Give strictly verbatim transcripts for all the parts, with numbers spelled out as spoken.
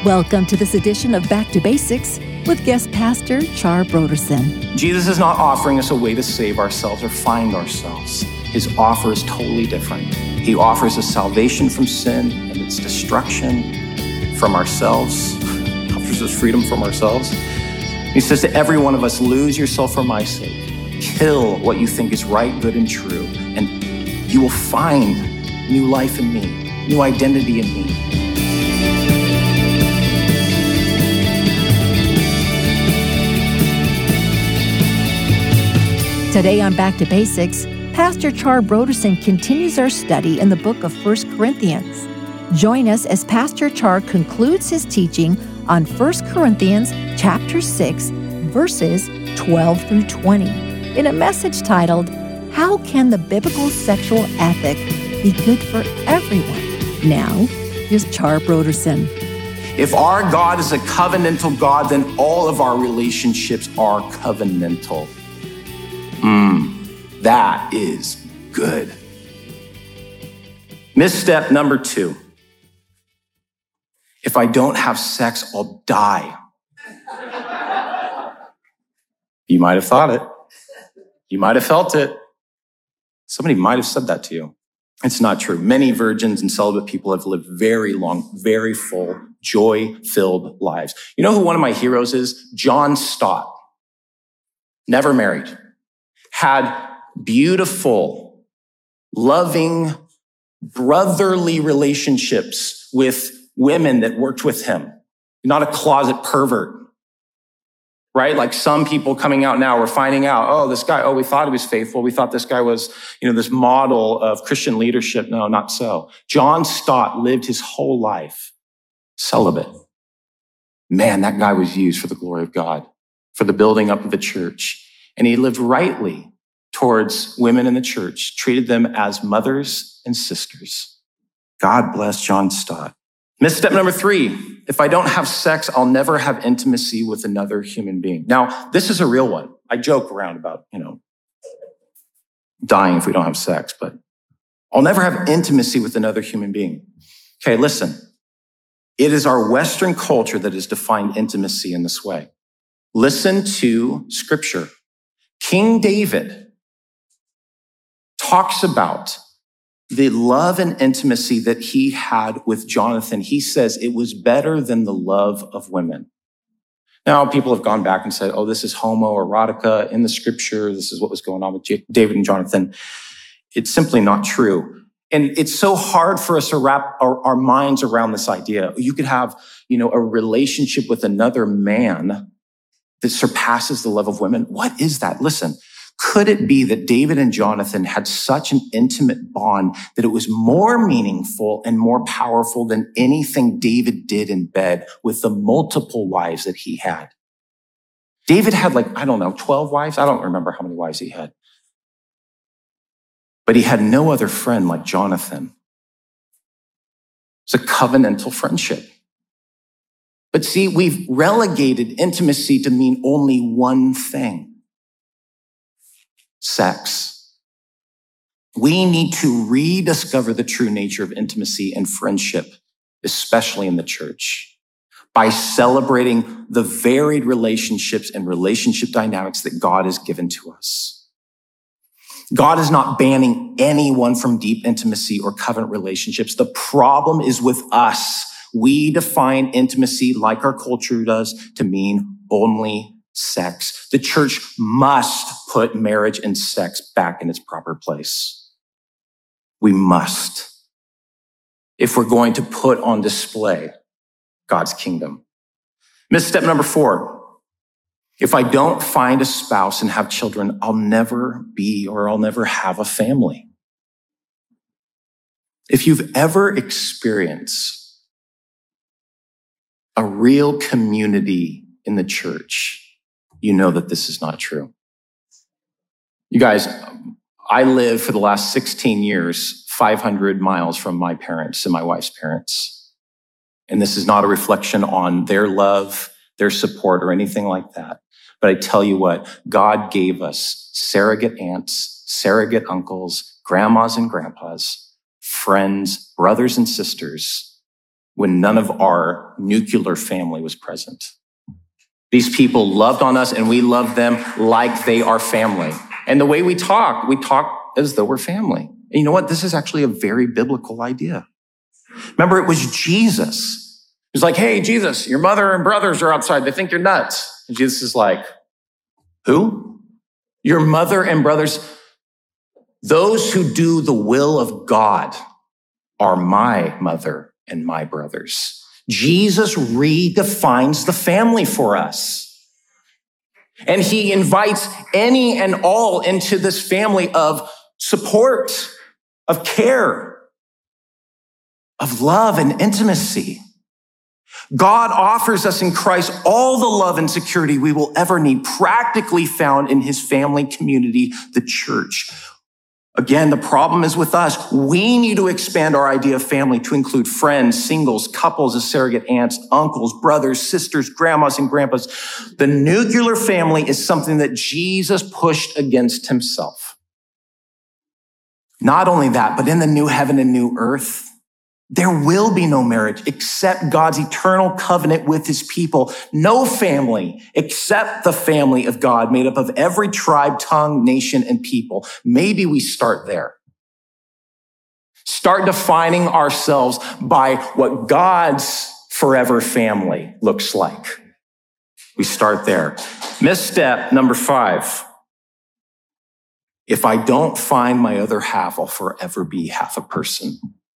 Welcome to this edition of Back to Basics with guest pastor Char Brodersen. Jesus is not offering us a way to save ourselves or find ourselves. His offer is totally different. He offers us salvation from sin and its destruction from ourselves. He offers us freedom from ourselves. He says to every one of us, lose yourself for my sake. Kill what you think is right, good, and true, and you will find new life in me, new identity in me. Today on Back to Basics, Pastor Char Brodersen continues our study in the book of First Corinthians. Join us as Pastor Char concludes his teaching on First Corinthians chapter six, verses twelve through twenty, in a message titled, How Can the Biblical Sexual Ethic Be Good for Everyone? Now, here's Char Brodersen. If our God is a covenantal God, then all of our relationships are covenantal. Mmm, that is good. Misstep number two. If I don't have sex, I'll die. You might have thought it. You might have felt it. Somebody might have said that to you. It's not true. Many virgins and celibate people have lived very long, very full, joy-filled lives. You know who one of my heroes is? John Stott. Never married. Had beautiful, loving, brotherly relationships with women that worked with him. Not a closet pervert, right? Like some people coming out now, we're finding out, oh, this guy, oh, we thought he was faithful. We thought this guy was, you know, this model of Christian leadership. No, not so. John Stott lived his whole life celibate. Man, that guy was used for the glory of God, for the building up of the church. And he lived rightly towards women in the church, treated them as mothers and sisters. God bless John Stott. Misstep number three. If I don't have sex, I'll never have intimacy with another human being. Now, this is a real one. I joke around about, you know, dying if we don't have sex, but I'll never have intimacy with another human being. Okay, listen. It is our Western culture that has defined intimacy in this way. Listen to Scripture. King David talks about the love and intimacy that he had with Jonathan. He says it was better than the love of women. Now, people have gone back and said, oh, this is homoerotica in the scripture. This is what was going on with David and Jonathan. It's simply not true. And it's so hard for us to wrap our, our minds around this idea. You could have, you know, a relationship with another man that surpasses the love of women. What is that? Listen, could it be that David and Jonathan had such an intimate bond that it was more meaningful and more powerful than anything David did in bed with the multiple wives that he had? David had like, I don't know, twelve wives? I don't remember how many wives he had. But he had no other friend like Jonathan. It's a covenantal friendship. But see, we've relegated intimacy to mean only one thing: sex. We need to rediscover the true nature of intimacy and friendship, especially in the church, by celebrating the varied relationships and relationship dynamics that God has given to us. God is not banning anyone from deep intimacy or covenant relationships. The problem is with us. We define intimacy, like our culture does, to mean only sex. The church must put marriage and sex back in its proper place. We must, if we're going to put on display God's kingdom. Misstep number four. If I don't find a spouse and have children, I'll never be or I'll never have a family. If you've ever experienced a real community in the church, you know that this is not true. You guys, I lived for the last sixteen years, five hundred miles from my parents and my wife's parents. And this is not a reflection on their love, their support, or anything like that. But I tell you what, God gave us surrogate aunts, surrogate uncles, grandmas and grandpas, friends, brothers and sisters when none of our nuclear family was present. These people loved on us and we loved them like they are family. And the way we talk, we talk as though we're family. And you know what? This is actually a very biblical idea. Remember, it was Jesus. He was like, hey, Jesus, your mother and brothers are outside. They think you're nuts. And Jesus is like, who? Your mother and brothers? Those who do the will of God are my mother and my brothers. Jesus redefines the family for us. And he invites any and all into this family of support, of care, of love and intimacy. God offers us in Christ all the love and security we will ever need, practically found in his family community, the church. Again, the problem is with us. We need to expand our idea of family to include friends, singles, couples as surrogate aunts, uncles, brothers, sisters, grandmas, and grandpas. The nuclear family is something that Jesus pushed against himself. Not only that, but in the new heaven and new earth, there will be no marriage except God's eternal covenant with his people. No family except the family of God made up of every tribe, tongue, nation, and people. Maybe we start there. Start defining ourselves by what God's forever family looks like. We start there. Misstep number five. If I don't find my other half, I'll forever be half a person.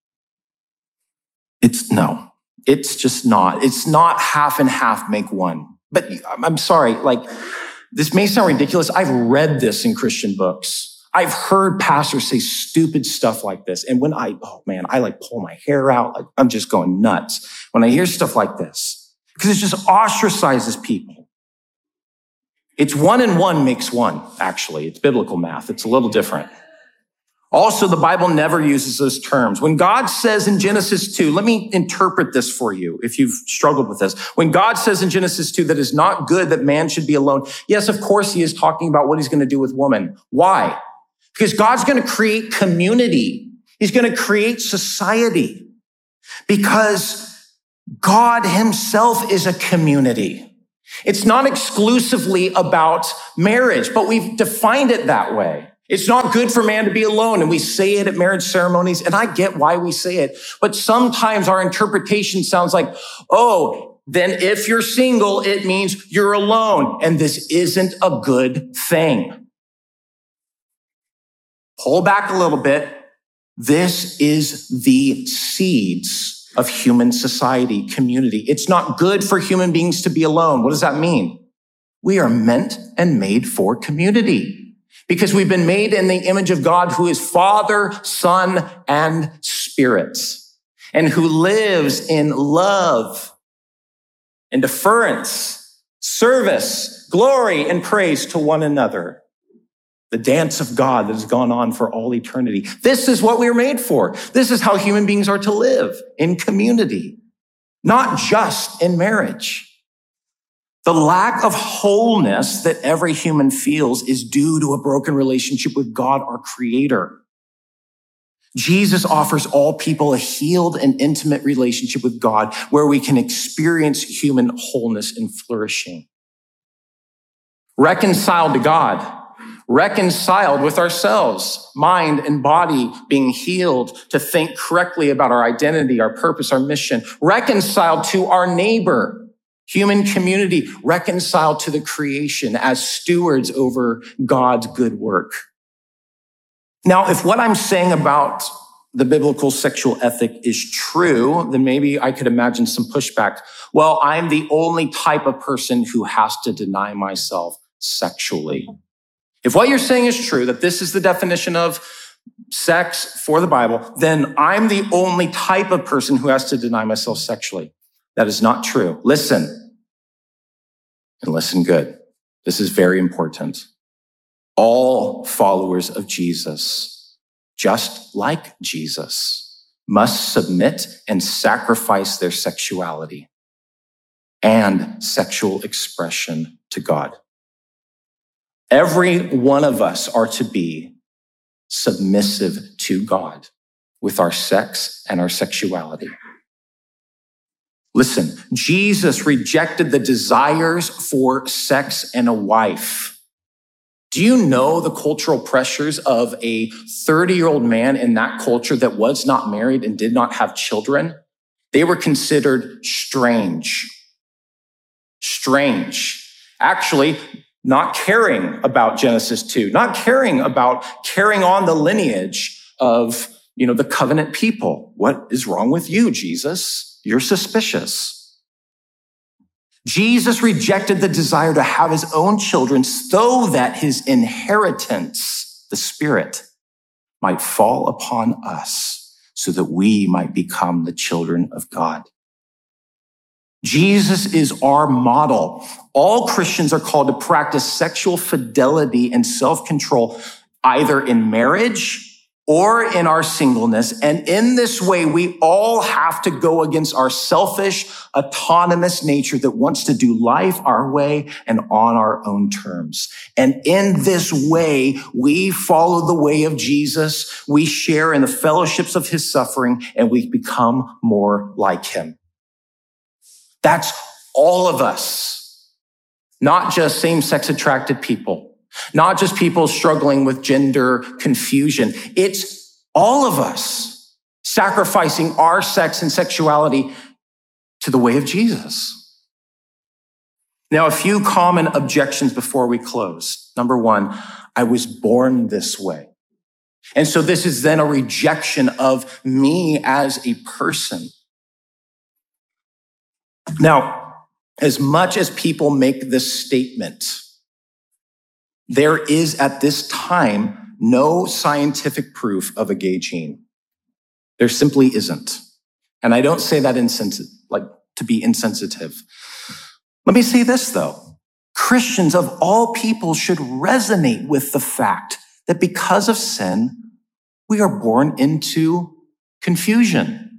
It's no, it's just not. It's not half and half make one. But I'm sorry, like, this may sound ridiculous. I've read this in Christian books. I've heard pastors say stupid stuff like this. And when I, oh man, I like pull my hair out. Like, I'm just going nuts when I hear stuff like this, because it just ostracizes people. It's one and one makes one, actually. It's biblical math. It's a little different. Also, the Bible never uses those terms. When God says in Genesis two, let me interpret this for you if you've struggled with this. When God says in Genesis two that it's not good that man should be alone, yes, of course, he is talking about what he's going to do with woman. Why? Because God's going to create community. He's going to create society. Because God himself is a community. It's not exclusively about marriage, but we've defined it that way. It's not good for man to be alone, and we say it at marriage ceremonies, and I get why we say it. But sometimes our interpretation sounds like, oh, then if you're single, it means you're alone, and this isn't a good thing. Pull back a little bit. This is the seeds of human society, community. It's not good for human beings to be alone. What does that mean? We are meant and made for community. Because we've been made in the image of God, who is Father, Son, and Spirit, and who lives in love and deference, service, glory, and praise to one another. The dance of God that has gone on for all eternity. This is what we were made for. This is how human beings are to live, in community, not just in marriage. The lack of wholeness that every human feels is due to a broken relationship with God, our Creator. Jesus offers all people a healed and intimate relationship with God where we can experience human wholeness and flourishing. Reconciled to God, reconciled with ourselves, mind and body being healed to think correctly about our identity, our purpose, our mission, reconciled to our neighbor. Human community reconciled to the creation as stewards over God's good work. Now, if what I'm saying about the biblical sexual ethic is true, then maybe I could imagine some pushback. Well, I'm the only type of person who has to deny myself sexually. If what you're saying is true, that this is the definition of sex for the Bible, then I'm the only type of person who has to deny myself sexually. That is not true. Listen, and listen good. This is very important. All followers of Jesus, just like Jesus, must submit and sacrifice their sexuality and sexual expression to God. Every one of us are to be submissive to God with our sex and our sexuality. Listen, Jesus rejected the desires for sex and a wife. Do you know the cultural pressures of a thirty-year-old man in that culture that was not married and did not have children? They were considered strange. Strange. Actually, not caring about Genesis two, not caring about carrying on the lineage of, you know, the covenant people. What is wrong with you, Jesus? You're suspicious. Jesus rejected the desire to have his own children so that his inheritance, the Spirit, might fall upon us so that we might become the children of God. Jesus is our model. All Christians are called to practice sexual fidelity and self-control, either in marriage or in our singleness. And in this way, we all have to go against our selfish, autonomous nature that wants to do life our way and on our own terms. And in this way, we follow the way of Jesus. We share in the fellowships of his suffering, and we become more like him. That's all of us, not just same-sex attracted people. Not just people struggling with gender confusion. It's all of us sacrificing our sex and sexuality to the way of Jesus. Now, a few common objections before we close. Number one, I was born this way. And so this is then a rejection of me as a person. Now, as much as people make this statement, there is at this time no scientific proof of a gay gene. There simply isn't. And I don't say that insensi- like to be insensitive. Let me say this though. Christians of all people should resonate with the fact that because of sin, we are born into confusion,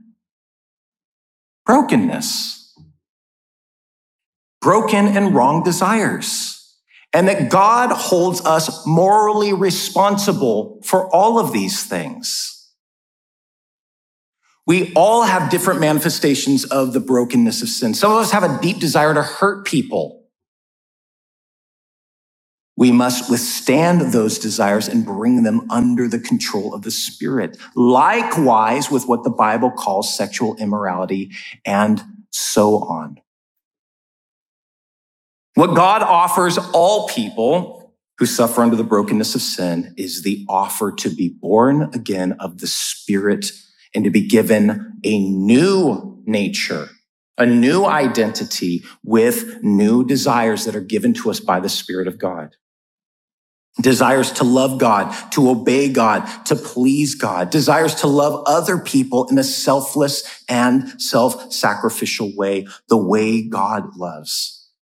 brokenness, broken and wrong desires. And that God holds us morally responsible for all of these things. We all have different manifestations of the brokenness of sin. Some of us have a deep desire to hurt people. We must withstand those desires and bring them under the control of the Spirit. Likewise with what the Bible calls sexual immorality and so on. What God offers all people who suffer under the brokenness of sin is the offer to be born again of the Spirit and to be given a new nature, a new identity with new desires that are given to us by the Spirit of God. Desires to love God, to obey God, to please God. Desires to love other people in a selfless and self-sacrificial way, the way God loves.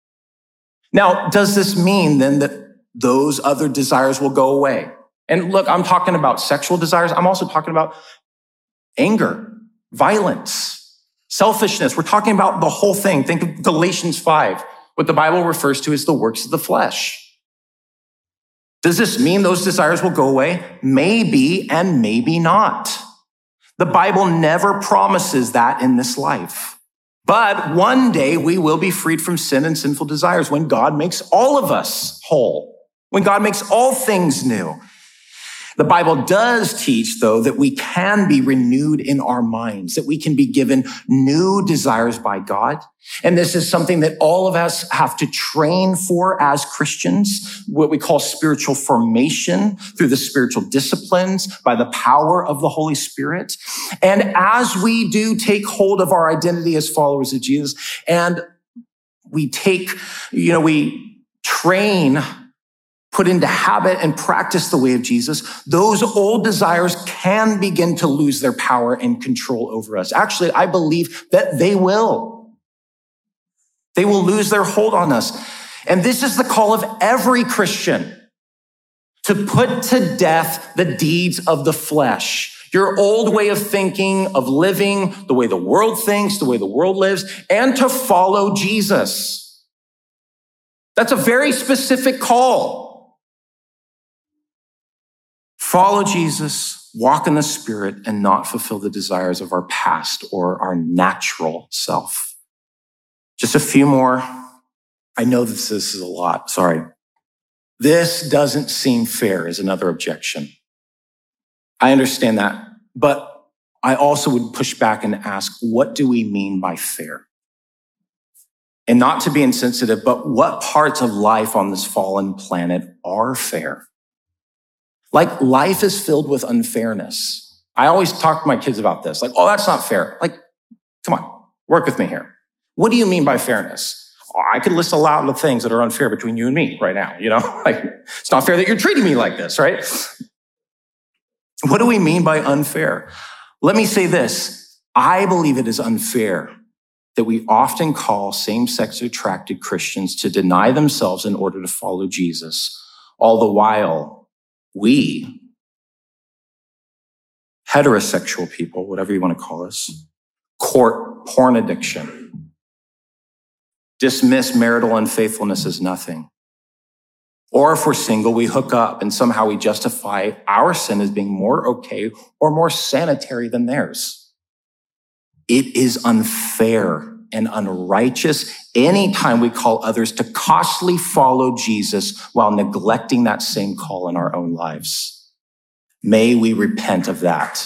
Now, does this mean then that those other desires will go away? And look, I'm talking about sexual desires. I'm also talking about anger, violence, selfishness. We're talking about the whole thing. Think of Galatians five, what the Bible refers to as the works of the flesh. Does this mean those desires will go away? Maybe and maybe not. The Bible never promises that in this life. But one day we will be freed from sin and sinful desires when God makes all of us whole, when God makes all things new. The Bible does teach, though, that we can be renewed in our minds, that we can be given new desires by God. And this is something that all of us have to train for as Christians, what we call spiritual formation through the spiritual disciplines by the power of the Holy Spirit. And as we do take hold of our identity as followers of Jesus, and we take, you know, we train put into habit and practice the way of Jesus, those old desires can begin to lose their power and control over us. Actually, I believe that they will. They will lose their hold on us. And this is the call of every Christian, to put to death the deeds of the flesh. Your old way of thinking, of living, the way the world thinks, the way the world lives, and to follow Jesus. That's a very specific call. Follow Jesus, walk in the Spirit, and not fulfill the desires of our past or our natural self. Just a few more. I know this, this is a lot. Sorry. This doesn't seem fair is another objection. I understand that, but I also would push back and ask, what do we mean by fair? And not to be insensitive, but what parts of life on this fallen planet are fair? Like, life is filled with unfairness. I always talk to my kids about this. Like, oh, that's not fair. Like, come on, work with me here. What do you mean by fairness? Oh, I could list a lot of things that are unfair between you and me right now, you know? Like, it's not fair that you're treating me like this, right? What do we mean by unfair? Let me say this. I believe it is unfair that we often call same-sex attracted Christians to deny themselves in order to follow Jesus, all the while we, heterosexual people, whatever you want to call us, court porn addiction, dismiss marital unfaithfulness as nothing. Or if we're single, we hook up and somehow we justify our sin as being more okay or more sanitary than theirs. It is unfair and unrighteous anytime we call others to costly follow Jesus while neglecting that same call in our own lives. May we repent of that.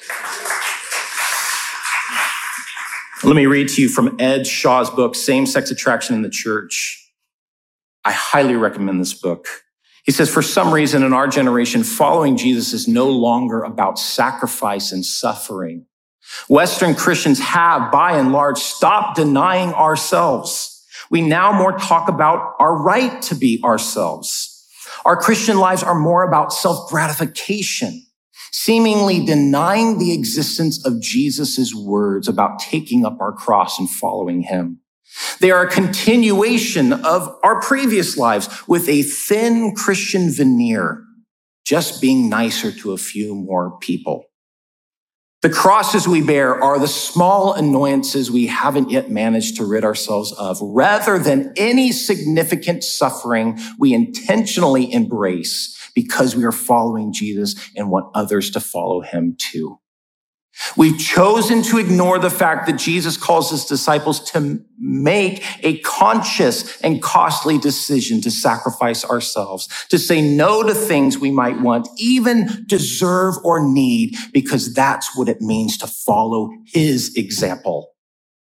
Let me read to you from Ed Shaw's book, Same-Sex Attraction in the Church. I highly recommend this book. He says, for some reason in our generation, following Jesus is no longer about sacrifice and suffering. Western Christians have, by and large, stopped denying ourselves. We now more talk about our right to be ourselves. Our Christian lives are more about self-gratification, seemingly denying the existence of Jesus' words about taking up our cross and following him. They are a continuation of our previous lives with a thin Christian veneer, just being nicer to a few more people. The crosses we bear are the small annoyances we haven't yet managed to rid ourselves of, rather than any significant suffering we intentionally embrace because we are following Jesus and want others to follow him too. We've chosen to ignore the fact that Jesus calls his disciples to make a conscious and costly decision to sacrifice ourselves, to say no to things we might want, even deserve or need, because that's what it means to follow his example.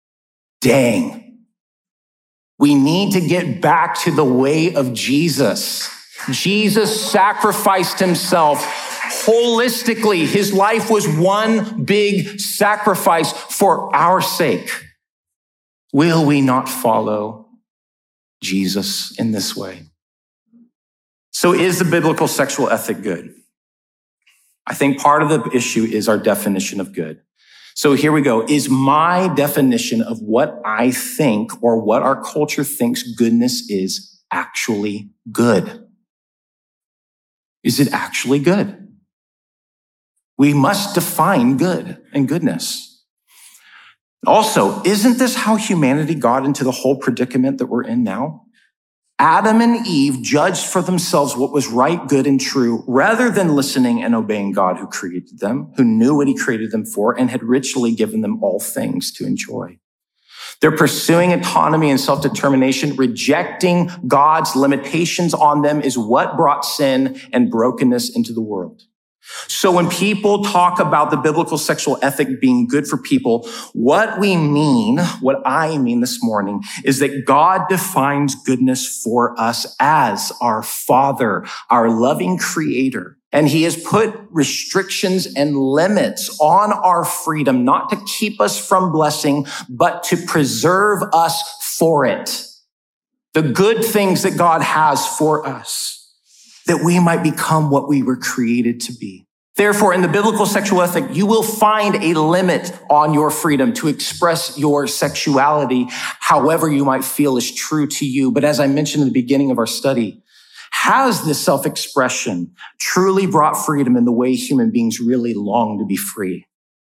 Dang. We need to get back to the way of Jesus. Jesus sacrificed himself holistically. His life was one big sacrifice for our sake. Will we not follow Jesus in this way? So is the biblical sexual ethic good? I think part of the issue is our definition of good. So here we go. Is my definition of what I think or what our culture thinks goodness is actually good? Is it actually good? We must define good and goodness. Also, isn't this how humanity got into the whole predicament that we're in now? Adam and Eve judged for themselves what was right, good, and true, rather than listening and obeying God who created them, who knew what he created them for, and had richly given them all things to enjoy. They're pursuing autonomy and self-determination. Rejecting God's limitations on them is what brought sin and brokenness into the world. So when people talk about the biblical sexual ethic being good for people, what we mean, what I mean this morning, is that God defines goodness for us as our Father, our loving Creator. And he has put restrictions and limits on our freedom, not to keep us from blessing, but to preserve us for it. The good things that God has for us, that we might become what we were created to be. Therefore, in the biblical sexual ethic, you will find a limit on your freedom to express your sexuality, however you might feel is true to you. But as I mentioned in the beginning of our study, has this self-expression truly brought freedom in the way human beings really long to be free?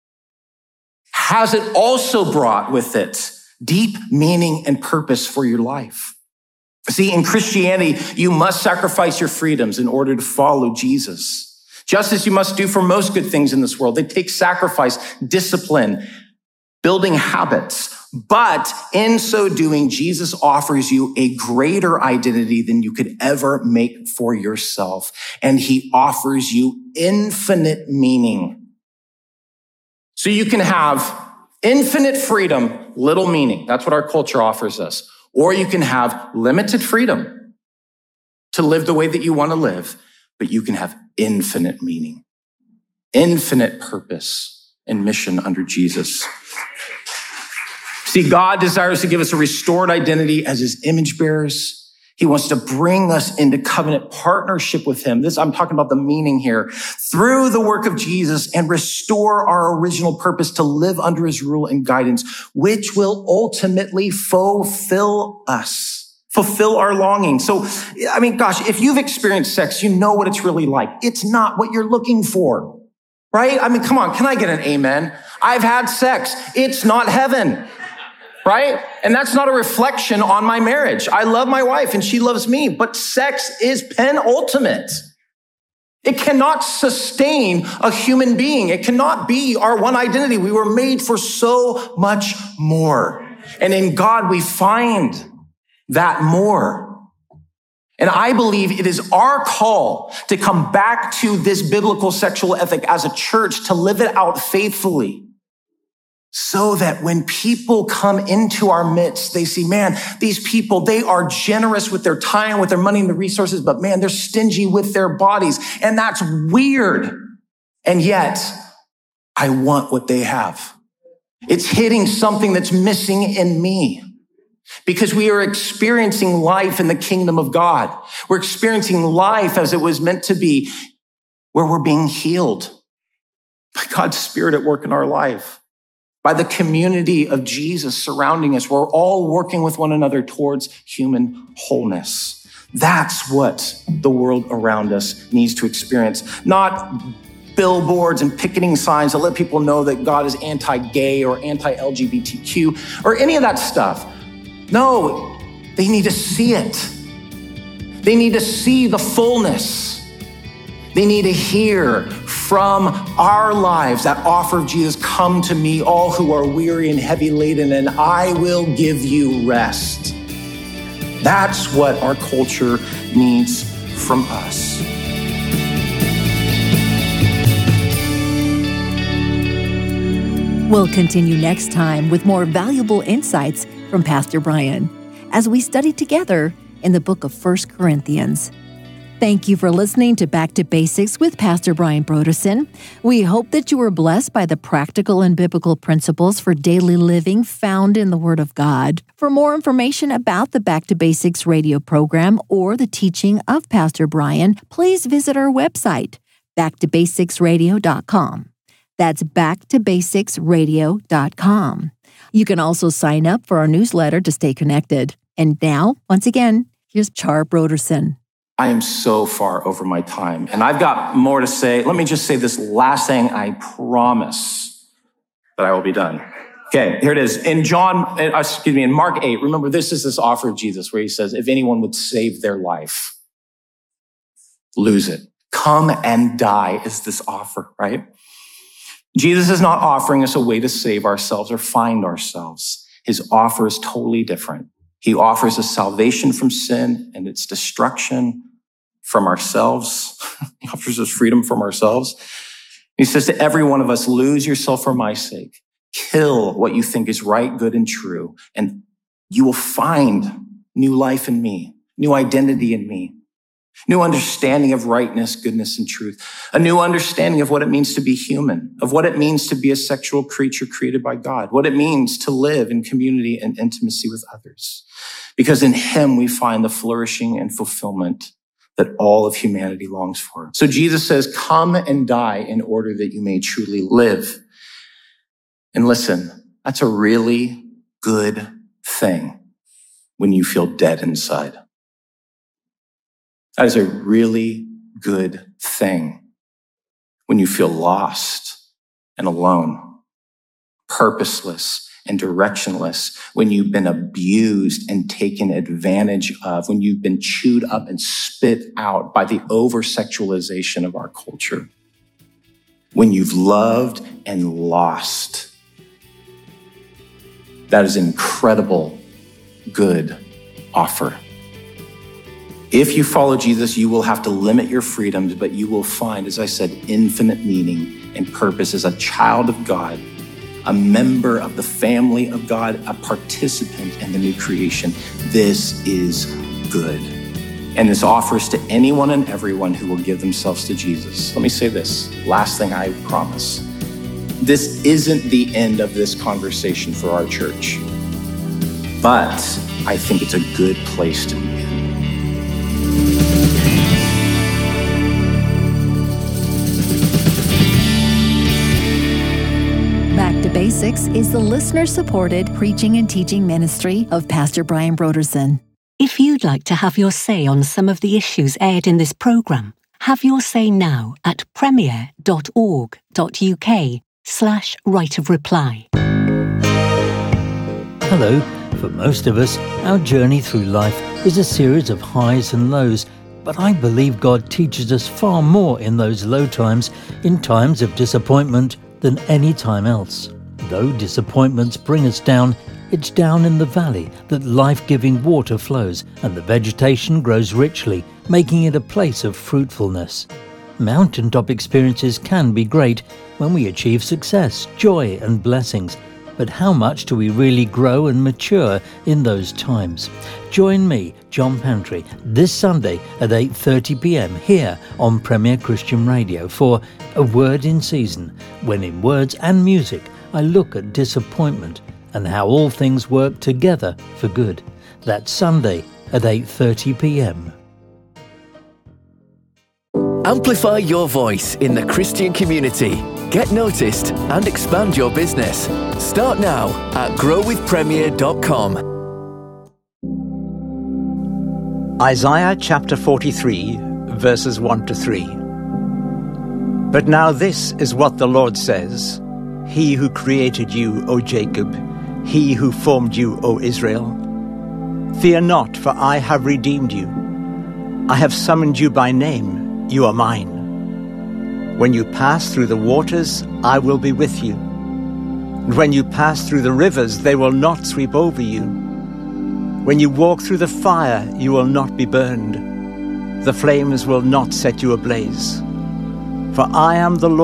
Has it also brought with it deep meaning and purpose for your life? See, in Christianity, you must sacrifice your freedoms in order to follow Jesus. Just as you must do for most good things in this world. They take sacrifice, discipline, building habits, But in so doing, Jesus offers you a greater identity than you could ever make for yourself. And he offers you infinite meaning. So you can have infinite freedom, little meaning. That's what our culture offers us. Or you can have limited freedom to live the way that you want to live, but you can have infinite meaning, infinite purpose and mission under Jesus. See, God desires to give us a restored identity as his image bearers. He wants to bring us into covenant partnership with him. This, I'm talking about the meaning here, through the work of Jesus, and restore our original purpose to live under his rule and guidance, which will ultimately fulfill us, fulfill our longing. So, I mean, gosh, if you've experienced sex, you know what it's really like. It's not what you're looking for, right? I mean, come on, can I get an amen? I've had sex. It's not heaven. Right? And that's not a reflection on my marriage. I love my wife and she loves me, but sex is penultimate. It cannot sustain a human being. It cannot be our one identity. We were made for so much more. And in God, we find that more. And I believe it is our call to come back to this biblical sexual ethic as a church, to live it out faithfully. So that when people come into our midst, they see, man, these people, they are generous with their time, with their money and the resources, but man, they're stingy with their bodies. And that's weird. And yet, I want what they have. It's hitting something that's missing in me. Because we are experiencing life in the kingdom of God. We're experiencing life as it was meant to be, where we're being healed by God's Spirit at work in our life. By the community of Jesus surrounding us. We're all working with one another towards human wholeness. That's what the world around us needs to experience. Not billboards and picketing signs that let people know that God is anti-gay or anti-L G B T Q or any of that stuff. No, they need to see it. They need to see the fullness. They need to hear from our lives that offer of Jesus, come to me, all who are weary and heavy laden, and I will give you rest. That's what our culture needs from us. We'll continue next time with more valuable insights from Pastor Brian as we study together in the book of First Corinthians. Thank you for listening to Back to Basics with Pastor Brian Brodersen. We hope that you were blessed by the practical and biblical principles for daily living found in the Word of God. For more information about the Back to Basics radio program or the teaching of Pastor Brian, please visit our website, back to basics radio dot com. That's back to basics radio dot com. You can also sign up for our newsletter to stay connected. And now, once again, here's Char Brodersen. I am so far over my time, and I've got more to say. Let me just say this last thing. I promise that I will be done. Okay, here it is. In John, excuse me, in Mark eight, remember this is this offer of Jesus where he says, if anyone would save their life, lose it. Come and die is this offer, right? Jesus is not offering us a way to save ourselves or find ourselves. His offer is totally different. He offers us salvation from sin and its destruction from ourselves. He offers us freedom from ourselves. He says to every one of us, lose yourself for my sake. Kill what you think is right, good, and true, and you will find new life in me, new identity in me, new understanding of rightness, goodness, and truth, a new understanding of what it means to be human, of what it means to be a sexual creature created by God, what it means to live in community and intimacy with others. Because in him we find the flourishing and fulfillment that all of humanity longs for. So Jesus says, come and die in order that you may truly live. And listen, that's a really good thing when you feel dead inside. That is a really good thing when you feel lost and alone, purposeless and directionless, when you've been abused and taken advantage of, when you've been chewed up and spit out by the over-sexualization of our culture, when you've loved and lost. That is an incredible, good offer. If you follow Jesus, you will have to limit your freedoms, but you will find, as I said, infinite meaning and purpose as a child of God, a member of the family of God, a participant in the new creation. This is good. And this offers to anyone and everyone who will give themselves to Jesus. Let me say this, last thing I promise. This isn't the end of this conversation for our church, but I think it's a good place to begin. Back to Basics is the listener-supported preaching and teaching ministry of Pastor Brian Brodersen. If you'd like to have your say on some of the issues aired in this programme, have your say now at premier.org.uk slash right of reply. Hello. For most of us, our journey through life is a series of highs and lows, but I believe God teaches us far more in those low times, in times of disappointment, than any time else. Though disappointments bring us down, it's down in the valley that life-giving water flows and the vegetation grows richly, making it a place of fruitfulness. Mountaintop experiences can be great when we achieve success, joy and blessings. But how much do we really grow and mature in those times? Join me, John Pantry, this Sunday at eight thirty p m here on Premier Christian Radio for A Word in Season, when in words and music I look at disappointment and how all things work together for good. That's Sunday at eight thirty p m. Amplify your voice in the Christian community. Get noticed and expand your business. Start now at grow with premier dot com. Isaiah chapter forty-three, verses one to three. But now this is what the Lord says, He who created you, O Jacob, He who formed you, O Israel. Fear not, for I have redeemed you. I have summoned you by name, you are mine. When you pass through the waters, I will be with you. And when you pass through the rivers, they will not sweep over you. When you walk through the fire, you will not be burned. The flames will not set you ablaze. For I am the Lord.